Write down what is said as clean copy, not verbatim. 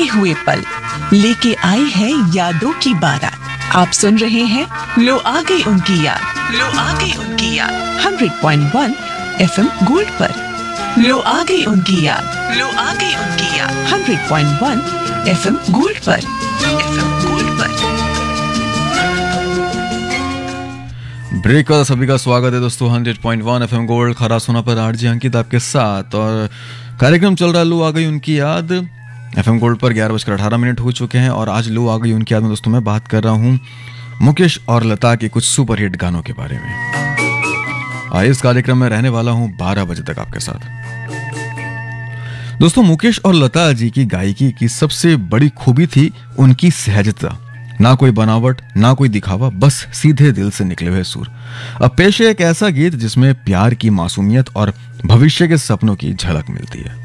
बीते हुए पल लेके आई है यादों की बारात। आप सुन रहे हैं लो आ गई उनकी याद, लो आ गई उनकी याद 100.1 FM गोल्ड पर। लो आ गई उनकी याद, लो आ गई उनकी याद 100.1 FM गोल्ड पर, FM गोल्ड पर। ब्रेक का सभी का स्वागत है दोस्तों। 100.1 FM गोल्ड खरा सोना पर आरजे अंकित आपके साथ, और कार्यक्रम चल रहा है लो आ गई उनकी याद। FM गोल्ड पर 11:18 हो चुके हैं और आज लो आ गई उनकी याद में दोस्तों मैं बात कर रहा हूँ मुकेश और लता के कुछ सुपरहिट गानों के बारे में। इस कार्यक्रम में रहने वाला हूँ 12 बजे तक आपके साथ। दोस्तों, मुकेश और लता जी की गायकी की सबसे बड़ी खूबी थी उनकी सहजता। ना कोई बनावट, ना कोई दिखावा, बस सीधे दिल से निकले हुए सुर। अब पेश है एक ऐसा गीत जिसमें प्यार की मासूमियत और भविष्य के सपनों की झलक मिलती है।